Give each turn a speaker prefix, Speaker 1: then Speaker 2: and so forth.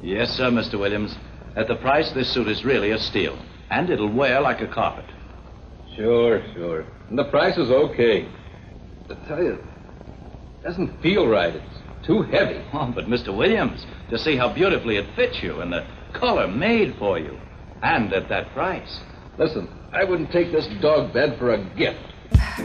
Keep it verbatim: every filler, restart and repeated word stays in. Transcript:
Speaker 1: Yes, sir, Mister Williams. At the price, this suit is really a steal. And it'll wear like a carpet.
Speaker 2: Sure, sure. And the price is okay. I tell you, it doesn't feel right. It's too heavy.
Speaker 1: Oh, but Mister Williams, to see how beautifully it fits you and the color made for you. And at that price.
Speaker 2: Listen, I wouldn't take this dog bed for a gift.